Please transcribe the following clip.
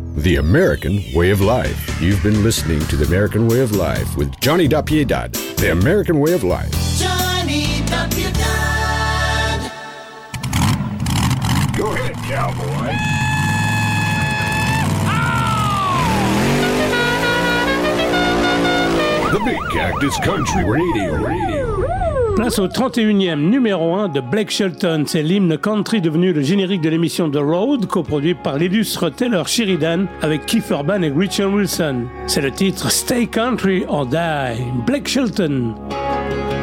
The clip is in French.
The American Way of Life. You've been listening to The American Way of Life with Johnny Piedad. The American Way of Life. Johnny Piedad. Go ahead, cowboy. The Big Cactus Country Radio. Place au 31e numéro 1 de Blake Shelton. C'est l'hymne country devenu le générique de l'émission The Road, coproduit par l'illustre Taylor Sheridan avec Keith Urban et Richard Wilson. C'est le titre Stay Country or Die. Blake Shelton.